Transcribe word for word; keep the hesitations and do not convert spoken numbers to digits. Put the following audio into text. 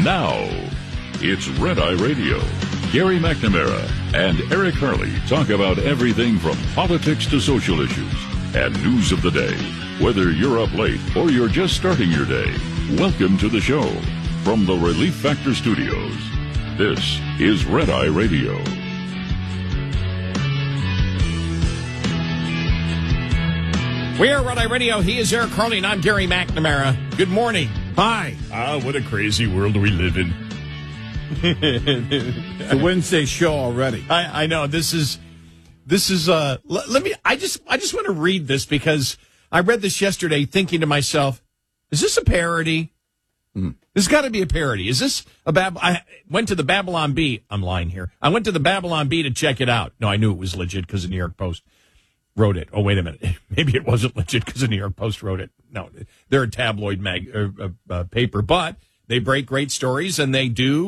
Now, it's Red Eye Radio. Gary McNamara and Eric Harley talk about everything from politics to social issues and news of the day. Whether you're up late or you're just starting your day, welcome to the show. From the Relief Factor Studios, this is Red Eye Radio. We are Red Eye Radio. He is Eric Harley, and I'm Gary McNamara. Good morning. Hi. Ah, what a crazy world we live in. The Wednesday show already. I, I know this is this is. Uh, let, let me. I just I just want to read this because I read this yesterday, thinking to myself, "Is this a parody? Mm. This has got to be a parody. Is this a Bab?" I went to the Babylon Bee. I'm lying here. I went to the Babylon Bee to check it out. No, I knew it was legit because the New York Post wrote it. Oh, wait a minute. Maybe it wasn't legit because the New York Post wrote it. No, they're a tabloid mag uh, uh, uh, paper, but they break great stories and they do